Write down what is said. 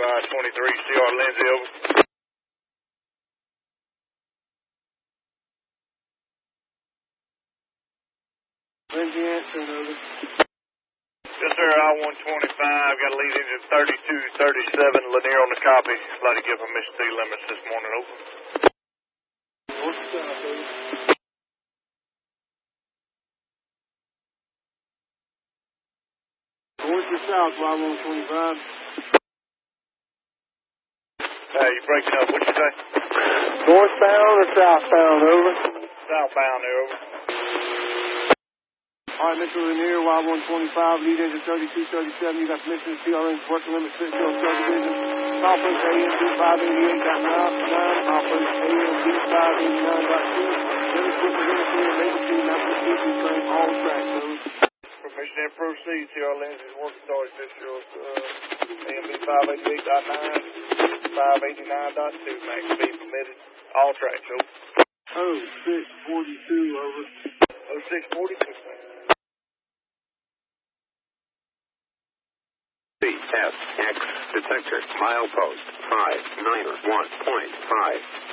2523, CR Lindsay, over. Lindsay answering, over. Yes, sir, I-125, got a lead engine 3237, Lanier on the copy. Like to give permission to limits this morning, over. North to south, over. North to south, Y-125. You breaking up, what'd you say? Northbound or southbound, over? Southbound there, over. All right, Mr. Lanier, Y-125, lead engine 3237. You got permission to CR Lindsay, working limit 6 on subdivision. Conference AMD 588.9, conference AMD 589.2. Limit representative here, label team, after speaking train, all tracks, over. Permission to proceed, CR Lindsay's working towards officials, AMD 588.9, 589.2, max speed permitted, all tracks, over. 0642, over. 0642, CSX detector milepost 591.5.